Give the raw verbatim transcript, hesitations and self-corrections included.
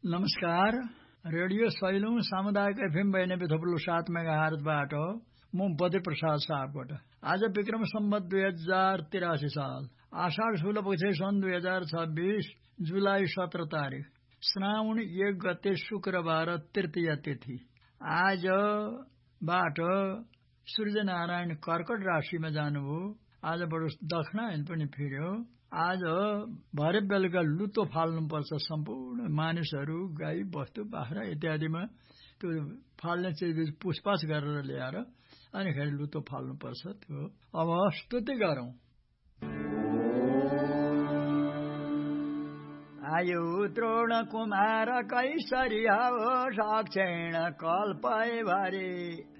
नमस्कार। रेडियो सैलौं सामुदायिक एफएम बयानब्बे थप्लो सात मेगाहर्जबाट म बद्री प्रसाद सापकोट। आज विक्रम सम्वत दुई हजार तिरासी साल आषाढ़ शुक्ल पक्ष सन् दुई हजार छब्बीस जुलाई सत्र तारिक श्रावण एक गते शुक्रबार तृतीय तिथि। आजबाट सूर्यनारायण कर्कट राशिमा जानुभयो। आज बडो दक्षिणायन पनि फिर्यो। आज भरे बेलुका लुतो फाल्नुपर्छ। सम्पूर्ण मानिसहरू गाई बस्तु बाख्रा इत्यादिमा त्यो फाल्ने चिज पुछपाछ गरेर ल्याएर अनि खेरि लुतो फाल्नुपर्छ। त्यो अब स्तुति गरौँ। आयु द्रोण कुमार कैसरिया साक्षेण कल्पय भरे